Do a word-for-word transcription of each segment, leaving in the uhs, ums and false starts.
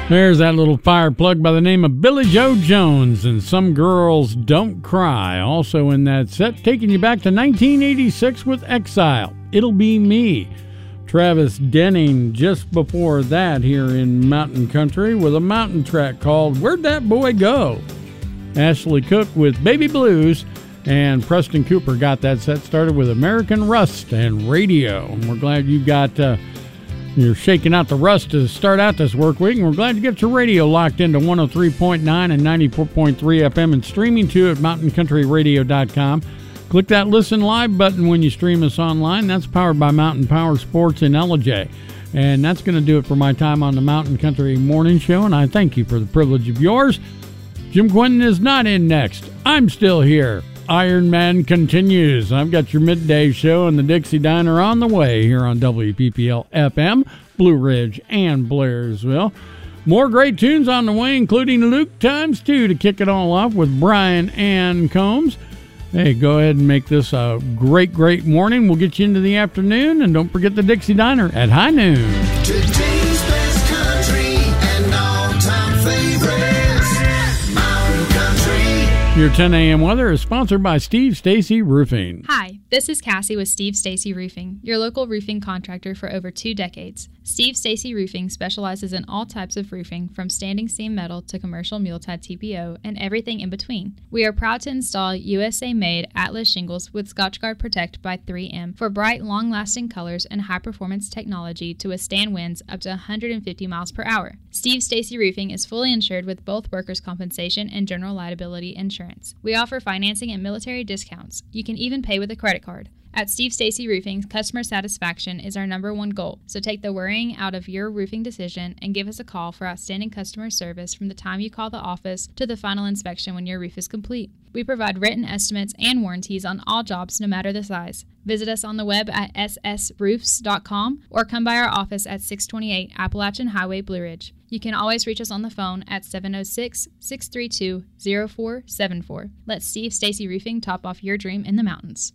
There's that little fire plug by the name of Billy Joe Jones and Some Girls Don't Cry. Also in that set, taking you back to nineteen eighty-six with Exile, It'll Be Me. Travis Denning just before that here in Mountain Country with a mountain track called Where'd That Boy Go? Ashley Cook with Baby Blues, and Preston Cooper got that set started with American Rust and Radio. And we're glad you got... Uh, You're shaking out the rust to start out this work week, and we're glad to get your radio locked into one oh three point nine and ninety-four point three F M and streaming too at mountain country radio dot com. Click that Listen Live button when you stream us online. That's powered by Mountain Power Sports in Ellijay. And that's going to do it for my time on the Mountain Country Morning Show, and I thank you for the privilege of yours. Jim Quinton is not in next. I'm still here. Iron Man continues. I've got your midday show and the Dixie Diner on the way here on W P P L F M, Blue Ridge, and Blairsville. More great tunes on the way, including Luke Times two to kick it all off with Brian Ann Combs. Hey, go ahead and make this a great, great morning. We'll get you into the afternoon, and don't forget the Dixie Diner at high noon. Today's best country and all-time favorites, Mountain Country. Your ten a.m. weather is sponsored by Steve Stacy Roofing. Hi, this is Cassie with Steve Stacy Roofing, your local roofing contractor for over two decades. Steve Stacy Roofing specializes in all types of roofing, from standing seam metal to commercial mule-tied T P O and everything in between. We are proud to install U S A-made Atlas shingles with Scotchgard Protect by three M for bright, long-lasting colors and high-performance technology to withstand winds up to one hundred fifty miles per hour. Steve Stacy Roofing is fully insured with both workers' compensation and general liability insurance. We offer financing and military discounts. You can even pay with a credit card. At Steve Stacy Roofing, customer satisfaction is our number one goal, so take the worrying out of your roofing decision and give us a call for outstanding customer service from the time you call the office to the final inspection when your roof is complete. We provide written estimates and warranties on all jobs, no matter the size. Visit us on the web at s s roofs dot com or come by our office at six twenty-eight Appalachian Highway, Blue Ridge. You can always reach us on the phone at seven oh six, six three two, oh four seven four. Let Steve Stacy Roofing top off your dream in the mountains.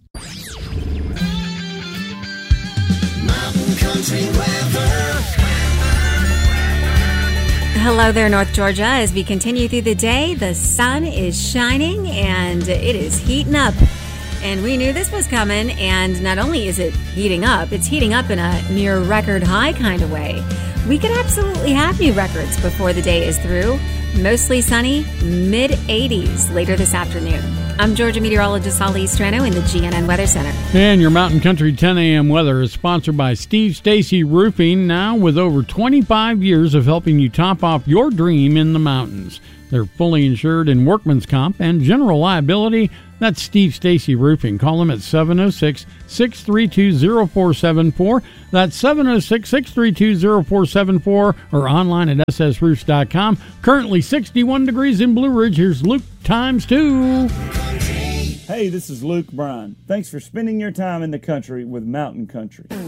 Mountain Country weather. Hello there, North Georgia. As we continue through the day, the sun is shining and it is heating up. And we knew this was coming, and not only is it heating up, it's heating up in a near record high kind of way. We could absolutely have new records before the day is through. Mostly sunny, mid eighties later this afternoon. I'm Georgia meteorologist Holly Strano in the G N N Weather Center. And your Mountain Country ten a.m. weather is sponsored by Steve Stacy Roofing, now with over twenty-five years of helping you top off your dream in the mountains. They're fully insured in workman's comp and general liability. That's Steve Stacy Roofing. Call them at seven oh six, six three two, oh four seven four. That's seven oh six, six three two, oh four seven four or online at s s roofs dot com. Currently sixty-one degrees in Blue Ridge. Here's Luke times two. Hey, this is Luke Bryan. Thanks for spending your time in the country with Mountain Country.